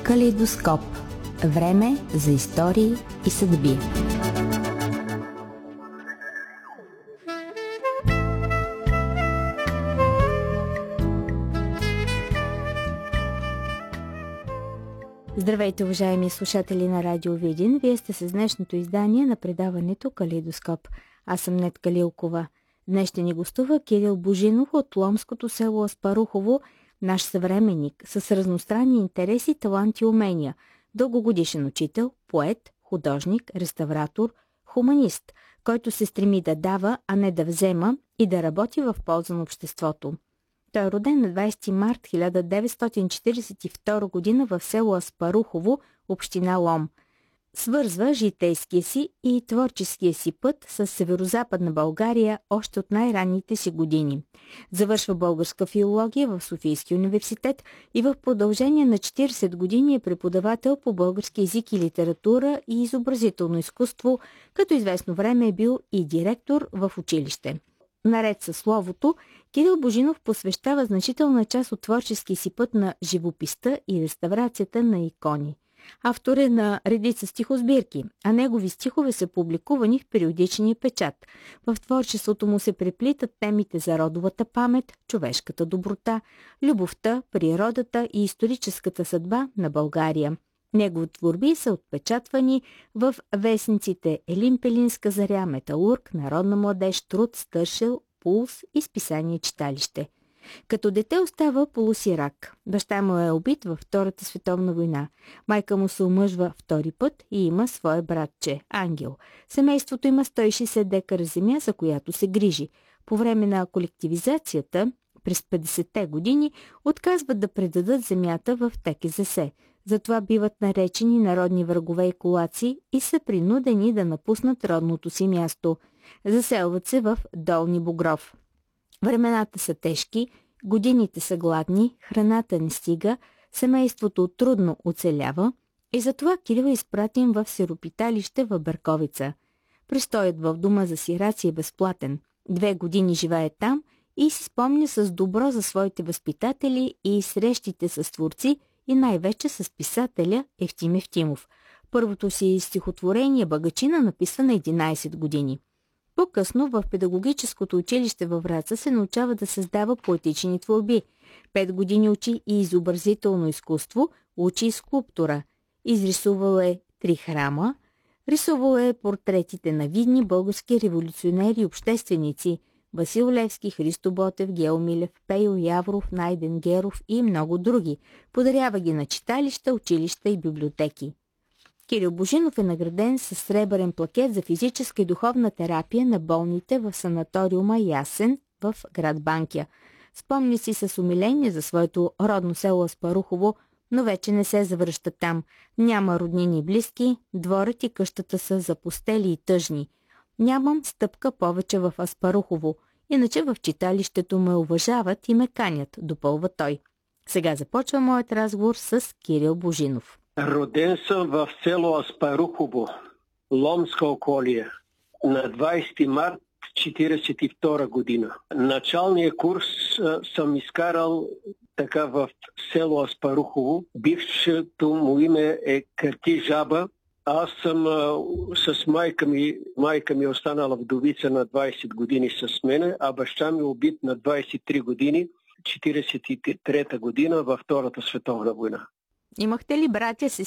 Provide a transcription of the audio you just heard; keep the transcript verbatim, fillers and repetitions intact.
Калейдоскоп. Време за истории и съдби. Здравейте, уважаеми слушатели на Радио Видин. Вие сте с днешното издание на предаването Калейдоскоп. Аз съм Нетка Лилкова. Днес ще ни гостува Кирил Божинов от ломското село Аспарухово, наш съвременник с разностранни интереси, таланти и умения. Дългогодишен учител, поет, художник, реставратор, хуманист, който се стреми да дава, а не да взема и да работи в полза на обществото. Той е роден на двадесети март хиляда деветстотин четиридесет и втора година в село Аспарухово, община Лом. Свързва житейския си и творческия си път с северозападна България още от най-ранните си години. Завършва българска филология в Софийския университет и в продължение на четиридесет години е преподавател по български език и литература и изобразително изкуство, като известно време е бил и директор в училище. Наред със словото, Кирил Божинов посвещава значителна част от творческия си път на живописта и реставрацията на икони. Автор е на редица стихосбирки, а негови стихове са публикувани в периодичния печат. В творчеството му се преплитат темите за родовата памет, човешката доброта, любовта, природата и историческата съдба на България. Негови творби са отпечатвани в вестниците Елин Пелинска заря, Металург, Народна младеж, Труд, Стършел, Пулс и списание Читалище. Като дете остава полусирак. Баща му е убит във Втората световна война. Майка му се омъжва втори път и има свое братче, Ангел. Семейството има сто и шейсет декара земя, за която се грижи. По време на колективизацията, през петдесетте години, отказват да предадат земята в Те Ке Зе Се. Затова биват наречени народни врагове и кулаци и са принудени да напуснат родното си място. Заселват се в Долни Богров. Времената са тежки, годините са гладни, храната не стига, семейството трудно оцелява и затова Кирил е изпратен в сиропиталище в Берковица. Престоят в дома за сираци е безплатен. Две години живее там и си спомня с добро за своите възпитатели и срещите с творци и най-вече с писателя Евтим Евтимов. Първото си стихотворение «Багачина» написва на единадесет години. По-късно в педагогическото училище във Враца се научава да създава поетични творби. Пет години учи и изобразително изкуство, учи и скулптура. Изрисувал е три храма, рисувал е портретите на видни български революционери и общественици Васил Левски, Христо Ботев, Гео Милев, Пейо Явров, Найден Геров и много други. Подарява ги на читалища, училища и библиотеки. Кирил Божинов е награден с сребърен плакет за физическа и духовна терапия на болните в санаториума Ясен в град Банкя. Спомни си с умиление за своето родно село Аспарухово, но вече не се завръща там. Няма роднини и близки, дворът и къщата са запустели и тъжни. Нямам стъпка повече в Аспарухово, иначе в читалището ме уважават и ме канят, допълва той. Сега започва моят разговор с Кирил Божинов. Роден съм в село Аспарухово, Ломска околие, на двадесети март четиридесет и втора година. Началния курс а, съм изкарал така в село Аспарухово. Бившето му име е Кърти Жаба. Аз съм а, с майка ми, майка ми останала вдовица на двадесет години с мене, а баща ми убит на двадесет и три години, четиридесет и трета година във Втората световна война. Имахте ли братя, сестри